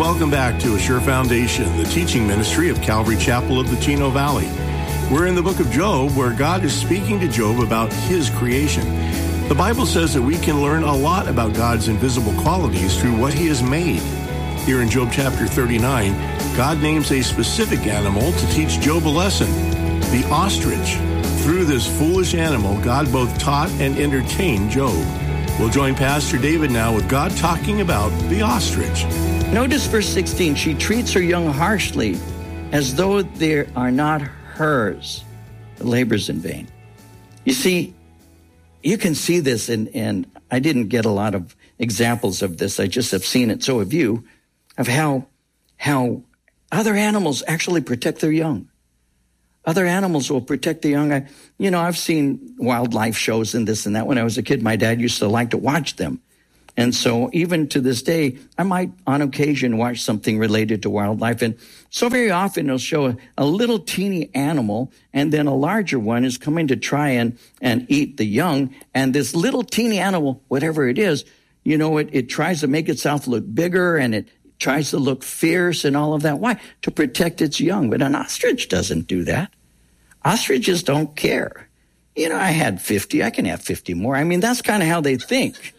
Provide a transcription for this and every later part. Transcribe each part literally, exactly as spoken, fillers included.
Welcome back to A Sure Foundation, the teaching ministry of Calvary Chapel of the Chino Valley. We're in the book of Job, where God is speaking to Job about his creation. The Bible says that we can learn a lot about God's invisible qualities through what he has made. Here in Job chapter thirty-nine, God names a specific animal to teach Job a lesson, the ostrich. Through this foolish animal, God both taught and entertained Job. We'll join Pastor David now with God talking about the ostrich. Notice verse sixteen, she treats her young harshly as though they are not hers. It labors in vain. You see, you can see this, and, and I didn't get a lot of examples of this. I just have seen it, so have you, of how, how other animals actually protect their young. Other animals will protect the young. I, you know, I've seen wildlife shows and this and that. When I was a kid, my dad used to like to watch them. And so even to this day, I might on occasion watch something related to wildlife. And so very often it'll show a, a little teeny animal, and then a larger one is coming to try and, and eat the young. And this little teeny animal, whatever it is, you know, it, it tries to make itself look bigger, and it tries to look fierce and all of that. Why? To protect its young. But an ostrich doesn't do that. Ostriches don't care. You know, I had fifty. I can have fifty more. I mean, that's kind of how they think.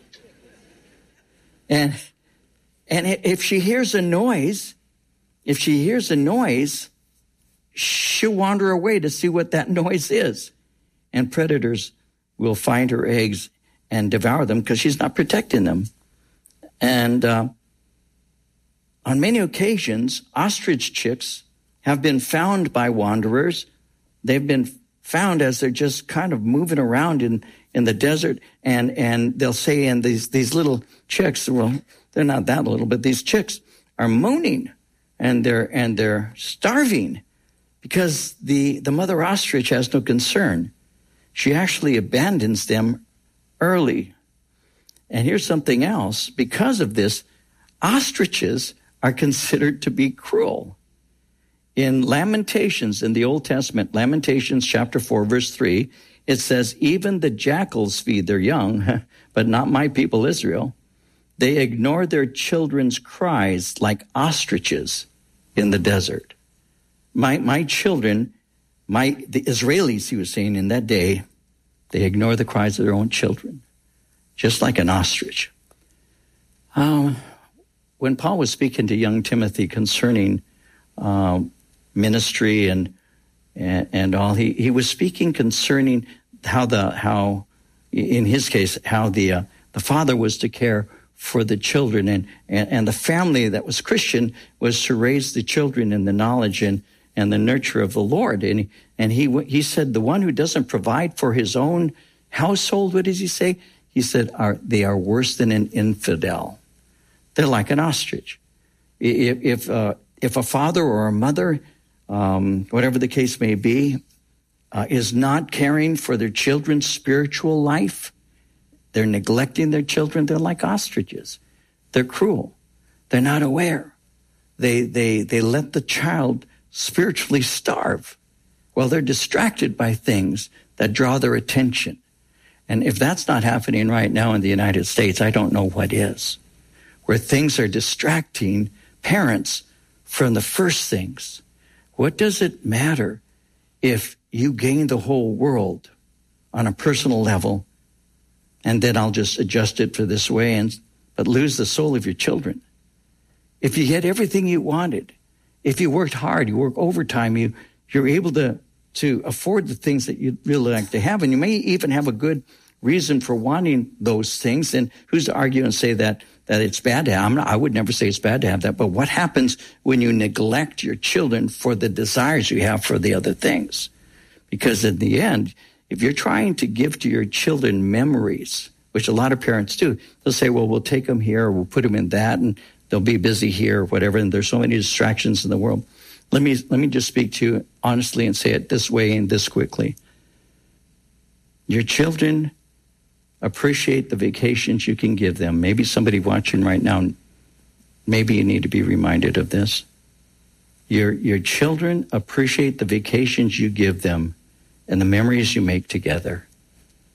And and if she hears a noise, if she hears a noise, she'll wander away to see what that noise is. And predators will find her eggs and devour them because she's not protecting them. And uh, on many occasions, ostrich chicks have been found by wanderers. They've been found as they're just kind of moving around in, in the desert, and, and they'll say, and these, these little chicks, well, they're not that little, but these chicks are moaning, and they're, and they're starving because the, the mother ostrich has no concern. She actually abandons them early. And here's something else. Because of this, ostriches are considered to be cruel. In Lamentations, in the Old Testament, Lamentations chapter four, verse three, it says, even the jackals feed their young, but not my people Israel. They ignore their children's cries like ostriches in the desert. My my children, my the Israelis, he was saying in that day, they ignore the cries of their own children, just like an ostrich. Um, when Paul was speaking to young Timothy concerning um, ministry and, and and all, he he was speaking concerning how the how in his case how the uh, the father was to care for the children, and, and and the family that was Christian was to raise the children in the knowledge and and the nurture of the Lord. And he, and he he said, the one who doesn't provide for his own household, what does he say? He said, are they are worse than an infidel. They're like an ostrich. If if uh, if a father or a mother, um, whatever the case may be, uh, is not caring for their children's spiritual life, they're neglecting their children. They're like ostriches. They're cruel. They're not aware. They they they let the child spiritually starve while they're distracted by things that draw their attention. And if that's not happening right now in the United States, I don't know what is, where things are distracting parents from the first things. What does it matter if you gain the whole world on a personal level, and then I'll just adjust it for this way, and but lose the soul of your children? If you get everything you wanted, if you worked hard, you work overtime, you, you're able to, to afford the things that you'd really like to have, and you may even have a good reason for wanting those things. And who's to argue and say that that it's bad to have? I'm not, I would never say it's bad to have that, but what happens when you neglect your children for the desires you have for the other things? Because in the end, if you're trying to give to your children memories, which a lot of parents do, they'll say, well, we'll take them here, or we'll put them in that, and they'll be busy here or whatever, and there's so many distractions in the world. Let me let me just speak to you honestly and say it this way and this quickly. Your children appreciate the vacations you can give them. Maybe somebody watching right now, maybe you need to be reminded of this. Your your children appreciate the vacations you give them and the memories you make together.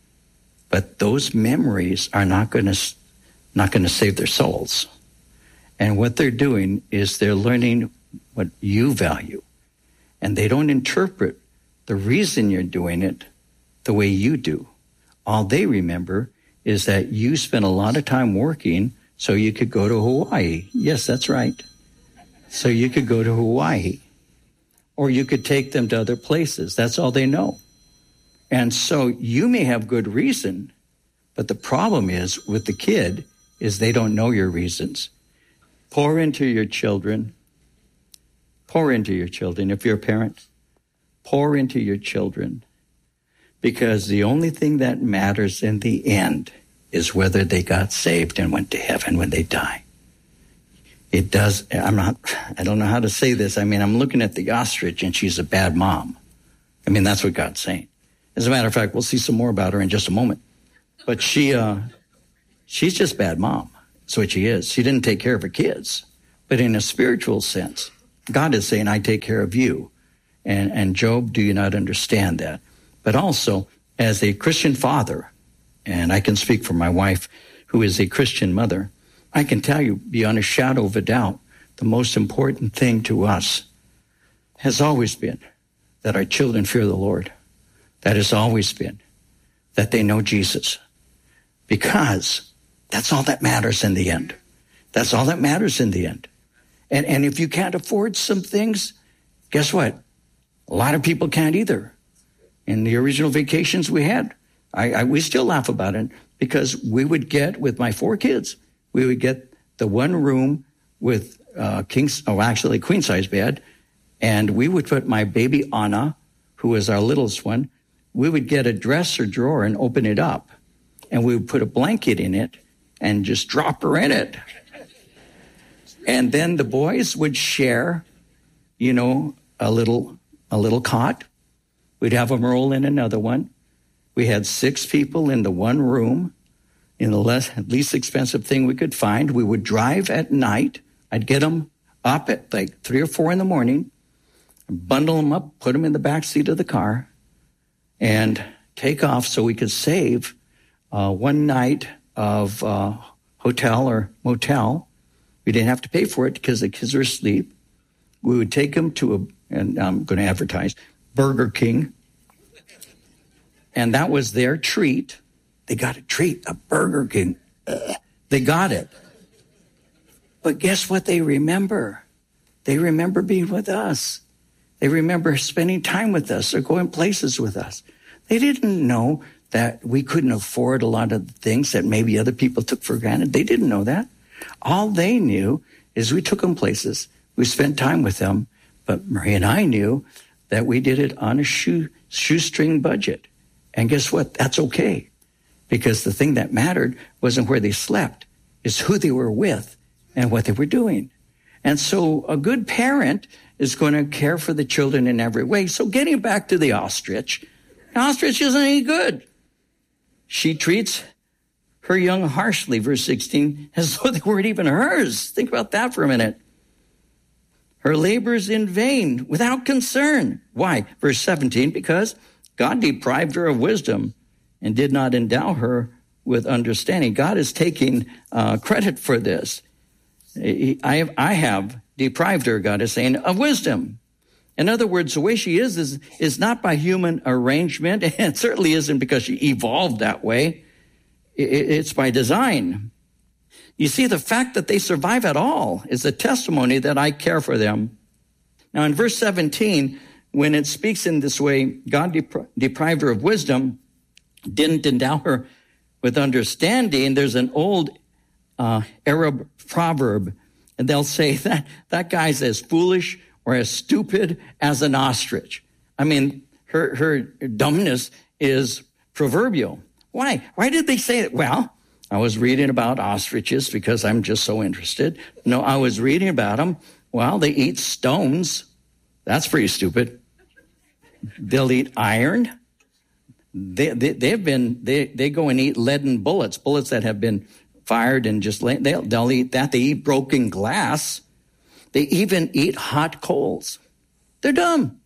But those memories are not going to not going to save their souls. And what they're doing is they're learning what you value. And they don't interpret the reason you're doing it the way you do. All they remember is that you spent a lot of time working so you could go to Hawaii. Yes, that's right. So you could go to Hawaii. Or you could take them to other places. That's all they know. And so you may have good reason, but the problem is with the kid is they don't know your reasons. Pour into your children. Pour into your children. If you're a parent, pour into your children. Because the only thing that matters in the end is whether they got saved and went to heaven when they die. It does, I'm not, I don't know how to say this. I mean, I'm looking at the ostrich and she's a bad mom. I mean, that's what God's saying. As a matter of fact, we'll see some more about her in just a moment. But she, uh, she's just bad mom. That's what she is. She didn't take care of her kids. But in a spiritual sense, God is saying, I take care of you. And, and Job, do you not understand that? But also, as a Christian father, and I can speak for my wife, who is a Christian mother, I can tell you beyond a shadow of a doubt, the most important thing to us has always been that our children fear the Lord. That has always been that they know Jesus. Because that's all that matters in the end. That's all that matters in the end. And, and if you can't afford some things, guess what? A lot of people can't either. In the original vacations we had, I, I we still laugh about it because we would get, with my four kids, we would get the one room with uh, king, oh, actually queen size bed, and we would put my baby Anna, who was our littlest one, we would get a dresser drawer and open it up, and we would put a blanket in it and just drop her in it. And then the boys would share, you know, a little a little cot. We'd have them roll in another one. We had six people in the one room, in the less, least expensive thing we could find. We would drive at night. I'd get them up at like three or four in the morning, bundle them up, put them in the back seat of the car, and take off so we could save uh, one night of uh, hotel or motel. We didn't have to pay for it because the kids were asleep. We would take them to a, and I'm going to advertise, Burger King. And that was their treat. They got a treat, a Burger King. Ugh. They got it. But guess what they remember? They remember being with us. They remember spending time with us or going places with us. They didn't know that we couldn't afford a lot of the things that maybe other people took for granted. They didn't know that. All they knew is we took them places. We spent time with them. But Marie and I knew that we did it on a shoe, shoestring budget. And guess what? That's okay. Because the thing that mattered wasn't where they slept. It's who they were with and what they were doing. And so a good parent is going to care for the children in every way. So getting back to the ostrich, the ostrich isn't any good. She treats her young harshly, verse sixteen, as though they weren't even hers. Think about that for a minute. Her labors in vain, without concern. Why? Verse seventeen, because God deprived her of wisdom and did not endow her with understanding. God is taking uh, credit for this. I have, I have deprived her, God is saying, of wisdom. In other words, the way she is, is is not by human arrangement, and it certainly isn't because she evolved that way. It's by design. You see, the fact that they survive at all is a testimony that I care for them. Now, in verse seventeen, when it speaks in this way, God depri- deprived her of wisdom, didn't endow her with understanding. There's an old uh, Arab proverb, and they'll say that that guy's as foolish or as stupid as an ostrich. I mean, her her dumbness is proverbial. Why? Why did they say it? Well, I was reading about ostriches because I'm just so interested. No, I was reading about them. Well, they eat stones. That's pretty stupid. They'll eat iron. They, they, they've been, they, they go and eat leaden bullets, bullets that have been fired and just, lay, they'll, they'll eat that. They eat broken glass. They even eat hot coals. They're dumb.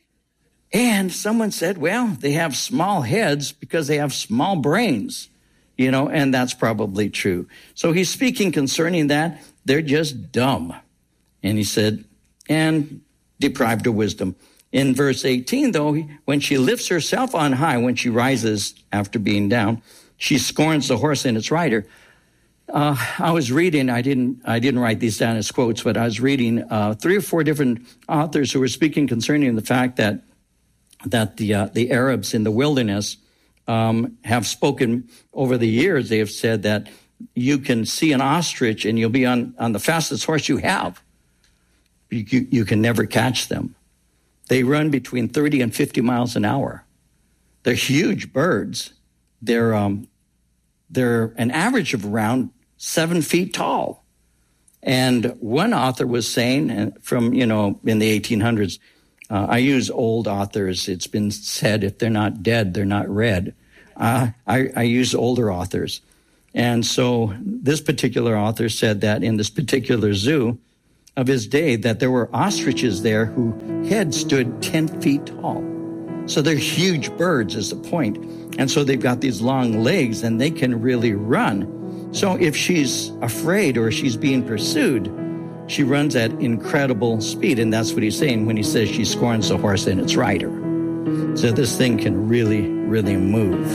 And someone said, well, they have small heads because they have small brains. you know, and that's probably true. So he's speaking concerning that. They're just dumb. And he said, and deprived of wisdom. In verse eighteen, though, when she lifts herself on high, when she rises after being down, she scorns the horse and its rider. Uh, I was reading, I didn't I didn't write these down as quotes, but I was reading uh, three or four different authors who were speaking concerning the fact that that the uh, the Arabs in the wilderness um, have spoken over the years. They have said that you can see an ostrich and you'll be on, on the fastest horse you have. You, you, you can never catch them. They run between thirty and fifty miles an hour. They're huge birds. They're um, they're an average of around seven feet tall. And one author was saying, from, you know, in the eighteen hundreds, uh, I use old authors. It's been said if they're not dead, they're not read. Uh, I, I use older authors. And so this particular author said that in this particular zoo of his day, that there were ostriches there whose head stood ten feet tall. So they're huge birds is the point. And so they've got these long legs and they can really run. So if she's afraid or she's being pursued, she runs at incredible speed. And that's what he's saying when he says she scorns the horse and its rider. So this thing can really, really move.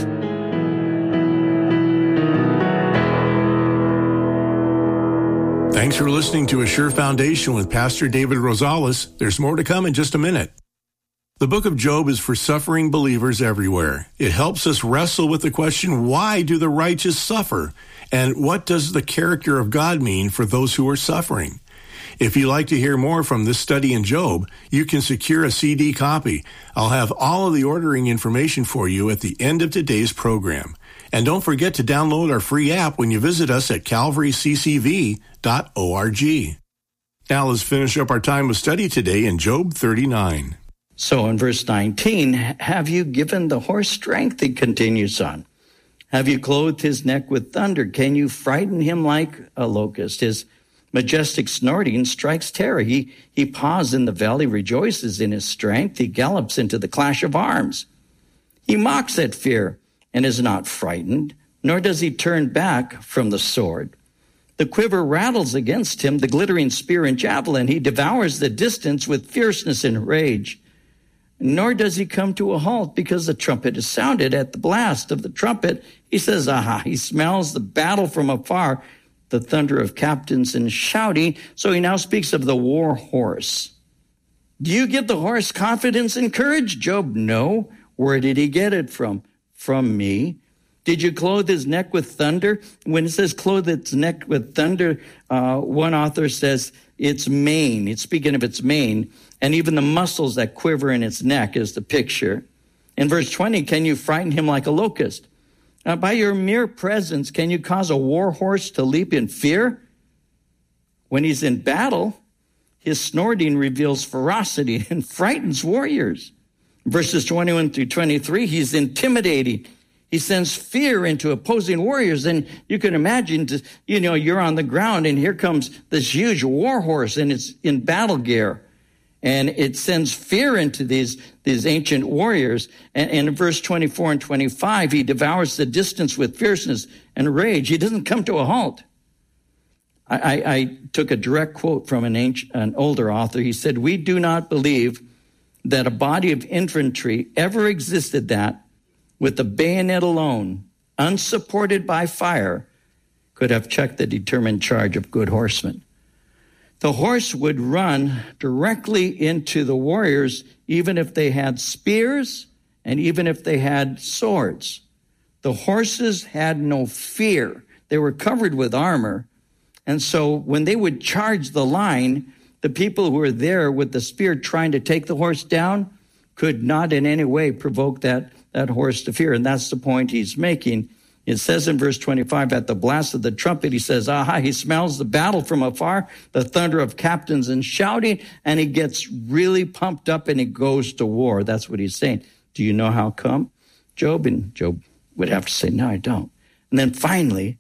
Thanks for listening to A Sure Foundation with Pastor David Rosales. There's more to come in just a minute. The book of Job is for suffering believers everywhere. It helps us wrestle with the question, why do the righteous suffer? And what does the character of God mean for those who are suffering? If you'd like to hear more from this study in Job, you can secure a C D copy. I'll have all of the ordering information for you at the end of today's program. And don't forget to download our free app when you visit us at calvary c c v dot org. Now let's finish up our time of study today in Job thirty-nine. So in verse nineteen, have you given the horse strength? He continues on. Have you clothed his neck with thunder? Can you frighten him like a locust? His majestic snorting strikes terror. He, he paws in the valley, rejoices in his strength. He gallops into the clash of arms. He mocks at fear and is not frightened, nor does he turn back from the sword. The quiver rattles against him, the glittering spear and javelin. He devours the distance with fierceness and rage. Nor does he come to a halt because the trumpet is sounded. At the blast of the trumpet, he says, aha, he smells the battle from afar, the thunder of captains and shouting. So he now speaks of the war horse. Do you give the horse confidence and courage? Job, no. Where did he get it from? From me. Did you clothe his neck with thunder? When it says clothe its neck with thunder, uh, one author says its mane. It's speaking of its mane. And even the muscles that quiver in its neck is the picture. In verse twenty, can you frighten him like a locust? Uh, by your mere presence, can you cause a war horse to leap in fear? When he's in battle, his snorting reveals ferocity and frightens warriors. Verses twenty-one through twenty-three, he's intimidating. He sends fear into opposing warriors. And you can imagine, to, you know, you're on the ground and here comes this huge war horse and it's in battle gear. And it sends fear into these, these ancient warriors. And, and in verse twenty-four and twenty-five, he devours the distance with fierceness and rage. He doesn't come to a halt. I, I, I took a direct quote from an, ancient, an older author. He said, we do not believe that a body of infantry ever existed that, with the bayonet alone, unsupported by fire, could have checked the determined charge of good horsemen. The horse would run directly into the warriors, even if they had spears and even if they had swords. The horses had no fear. They were covered with armor. And so when they would charge the line, the people who were there with the spear trying to take the horse down could not in any way provoke that, that horse to fear. And that's the point he's making. It says in verse twenty-five, at the blast of the trumpet, he says, aha, he smells the battle from afar, the thunder of captains and shouting, and he gets really pumped up and he goes to war. That's what he's saying. Do you know how come? Job, and Job would have to say, no, I don't. And then finally,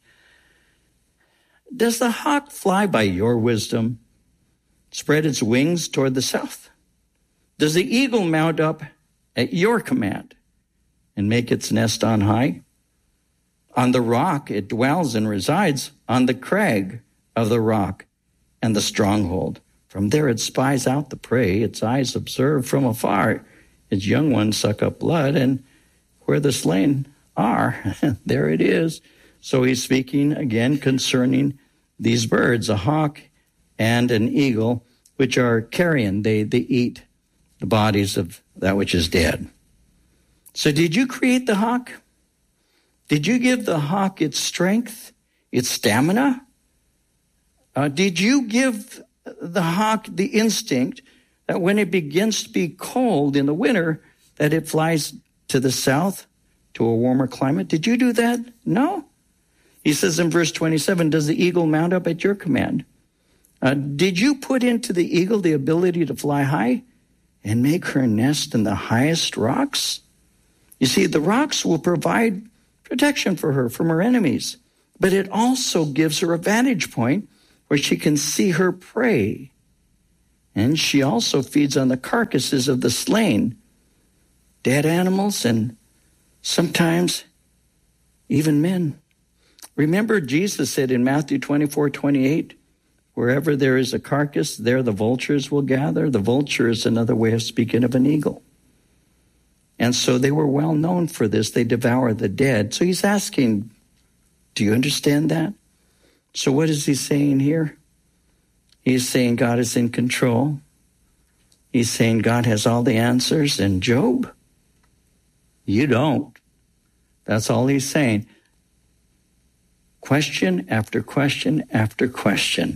does the hawk fly by your wisdom, spread its wings toward the south? Does the eagle mount up at your command and make its nest on high? On the rock it dwells and resides, on the crag of the rock and the stronghold. From there it spies out the prey. Its eyes observe from afar. Its young ones suck up blood, and where the slain are, there it is. So he's speaking again concerning these birds, a hawk and an eagle, which are carrion. They, they eat the bodies of that which is dead. So did you create the hawk? Did you give the hawk its strength, its stamina? Uh, did you give the hawk the instinct that when it begins to be cold in the winter, that it flies to the south to a warmer climate? Did you do that? No. He says in verse twenty-seven, does the eagle mount up at your command? Uh, did you put into the eagle the ability to fly high and make her nest in the highest rocks? You see, the rocks will provide protection for her from her enemies, but it also gives her a vantage point where she can see her prey. And she also feeds on the carcasses of the slain, dead animals, and sometimes even men. Remember, Jesus said in Matthew twenty-four twenty-eight, wherever there is a carcass, there the vultures will gather. The vulture is another way of speaking of an eagle. And so they were well known for this. They devour the dead. So he's asking, do you understand that? So what is he saying here? He's saying God is in control. He's saying God has all the answers. And Job, you don't. That's all he's saying. Question after question after question.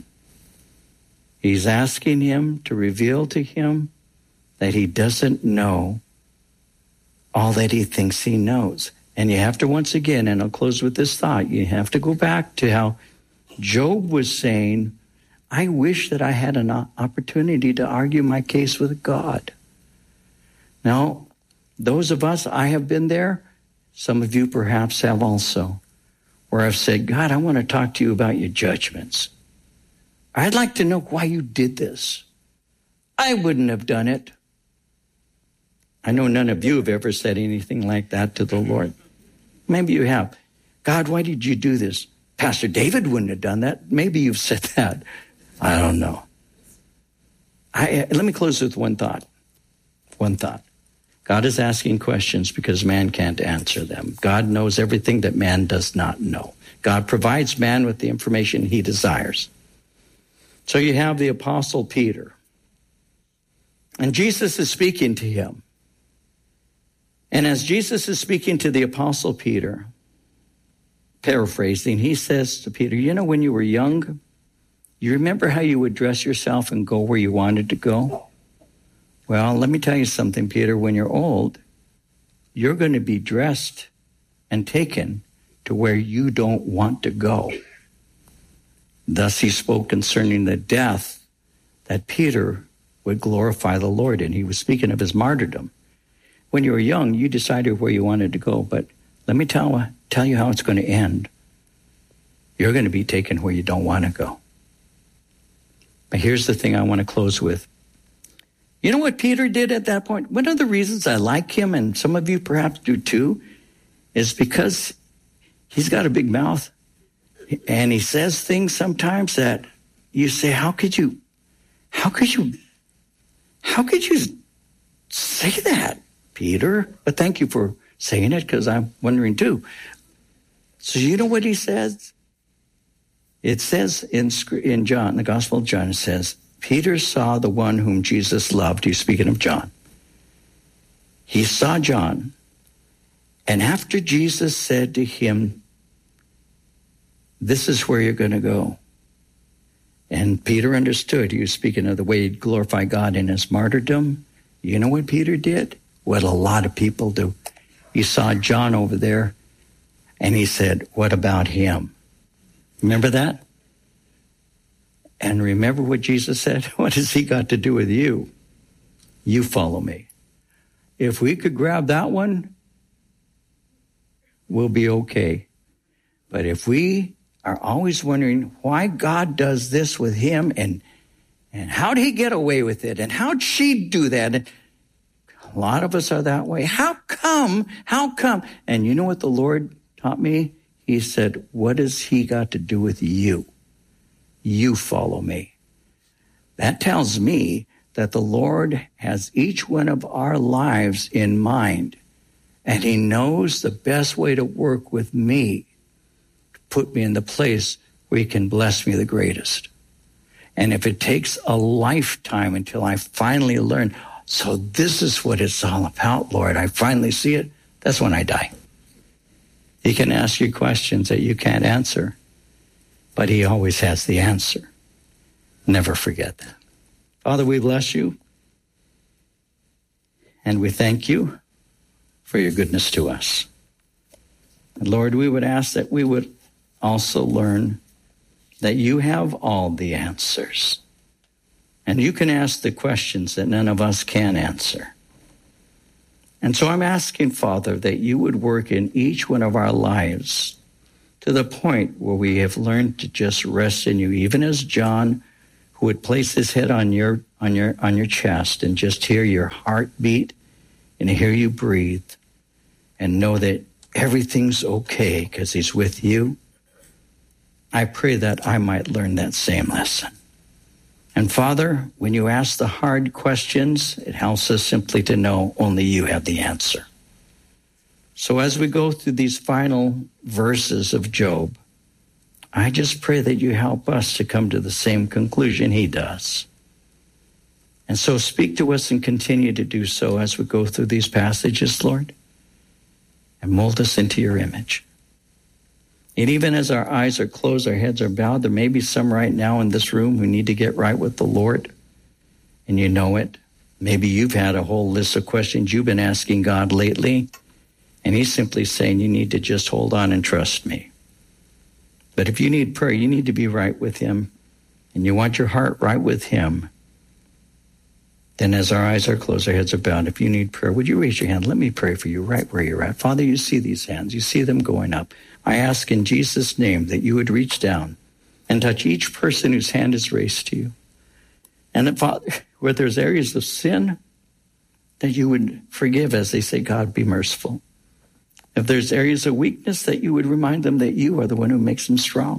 He's asking him to reveal to him that he doesn't know all that he thinks he knows. And you have to, once again, and I'll close with this thought, you have to go back to how Job was saying, I wish that I had an opportunity to argue my case with God. Now, those of us, I have been there. Some of you perhaps have also, where I've said, God, I want to talk to you about your judgments. I'd like to know why you did this. I wouldn't have done it. I know none of you have ever said anything like that to the Lord. Maybe you have. God, why did you do this? Pastor David wouldn't have done that. Maybe you've said that. I don't know. I, let me close with one thought. One thought. God is asking questions because man can't answer them. God knows everything that man does not know. God provides man with the information he desires. So you have the Apostle Peter. And Jesus is speaking to him. And as Jesus is speaking to the Apostle Peter, paraphrasing, he says to Peter, you know, when you were young, you remember how you would dress yourself and go where you wanted to go? Well, let me tell you something, Peter. When you're old, you're going to be dressed and taken to where you don't want to go. Thus he spoke concerning the death that Peter would glorify the Lord in. He was speaking of his martyrdom. When you were young, you decided where you wanted to go, but let me tell, tell you how it's going to end. You're going to be taken where you don't want to go. But here's the thing I want to close with. You know what Peter did at that point? One of the reasons I like him, and some of you perhaps do too, is because he's got a big mouth, and he says things sometimes that you say, how could you, how could you, how could you say that, Peter? But thank you for saying it, because I'm wondering too. So you know what he says? It says in, in John, the Gospel of John, it says, Peter saw the one whom Jesus loved. He's speaking of John. He saw John. And after Jesus said to him, this is where you're going to go. And Peter understood. He was speaking of the way he'd glorify God in his martyrdom. You know what Peter did? What a lot of people do. He saw John over there, and he said, what about him? Remember that? And remember what Jesus said? What has he got to do with you? You follow me. If we could grab that one, we'll be okay. But if we are always wondering why God does this with him, and and how'd he get away with it, and how'd she do that? And a lot of us are that way. How come? How come? And you know what the Lord taught me? he said, what has he got to do with you? You follow me. That tells me that the Lord has each one of our lives in mind, and he knows the best way to work with me, to put me in the place where he can bless me the greatest. And if it takes a lifetime until I finally learn, so this is what it's all about, Lord, I finally see it, that's when I die. He can ask you questions that you can't answer, but he always has the answer. Never forget that. Father, we bless you, and we thank you for your goodness to us. And Lord, we would ask that we would also learn that you have all the answers, and you can ask the questions that none of us can answer. And so I'm asking, Father, that you would work in each one of our lives to the point where we have learned to just rest in you, even as John, who would place his head on your on your on your chest and just hear your heartbeat and hear you breathe and know that everything's okay because he's with you. I pray that I might learn that same lesson. And Father, when you ask the hard questions, it helps us simply to know only you have the answer. So as we go through these final verses of Job, I just pray that you help us to come to the same conclusion he does. And so speak to us and continue to do so as we go through these passages, Lord, and mold us into your image. And even as our eyes are closed, our heads are bowed, there may be some right now in this room who need to get right with the Lord, and you know it. Maybe you've had a whole list of questions you've been asking God lately, and he's simply saying you need to just hold on and trust me. But if you need prayer, you need to be right with him, and you want your heart right with him, then as our eyes are closed, our heads are bowed, if you need prayer, would you raise your hand? Let me pray for you right where you're at. Father, you see these hands. You see them going up. I ask in Jesus' name that you would reach down and touch each person whose hand is raised to you. And that, Father, where there's areas of sin, that you would forgive as they say, God, be merciful. If there's areas of weakness, that you would remind them that you are the one who makes them strong.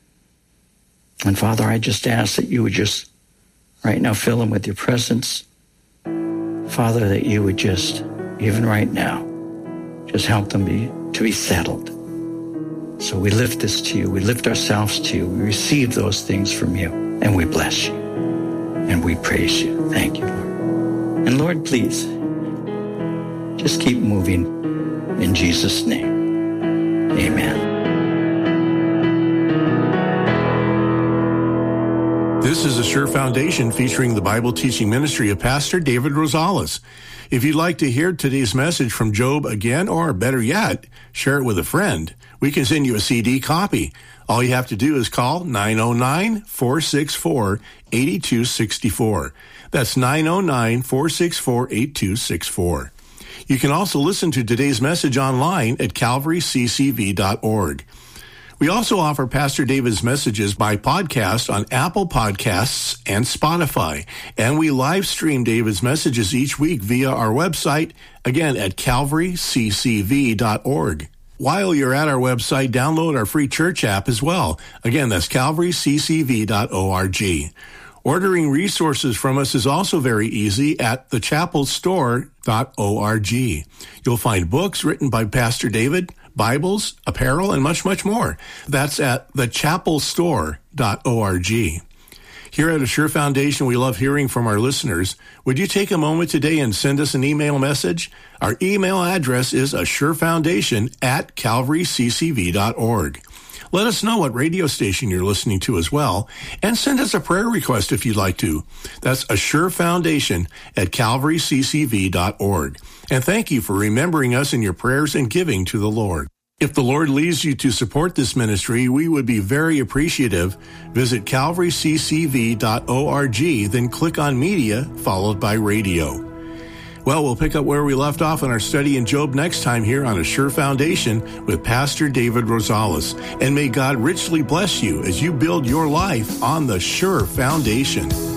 And Father, I just ask that you would just right now fill them with your presence. Father, that you would just, even right now, just help them be to be settled. So we lift this to you. We lift ourselves to you. We receive those things from you, and we bless you, and we praise you. Thank you, Lord. And Lord, please, just keep moving in Jesus' name. Amen. This is a Sure Foundation featuring the Bible teaching ministry of Pastor David Rosales. If you'd like to hear today's message from Job again, or better yet, share it with a friend, we can send you a C D copy. All you have to do is call nine oh nine, four six four, eight two six four. That's nine oh nine, four six four, eight two six four. You can also listen to today's message online at calvary c c v dot org. We also offer Pastor David's messages by podcast on Apple Podcasts and Spotify. And we live stream David's messages each week via our website, again at calvary c c v dot org. While you're at our website, download our free church app as well. Again, that's calvary c c v dot org. Ordering resources from us is also very easy at the chapel store dot org. You'll find books written by Pastor David, Bibles, apparel, and much, much more. That's at the chapel store dot org. Here at Assure Foundation, we love hearing from our listeners. Would you take a moment today and send us an email message? Our email address is assurefoundation at calvary c c v dot org. Let us know what radio station you're listening to as well, and send us a prayer request if you'd like to. That's Assure Foundation at calvary c c v dot org. And thank you for remembering us in your prayers and giving to the Lord. If the Lord leads you to support this ministry, we would be very appreciative. Visit calvary c c v dot org, then click on Media, followed by Radio. Well, we'll pick up where we left off in our study in Job next time here on Assure Foundation with Pastor David Rosales. And may God richly bless you as you build your life on the Sure Foundation.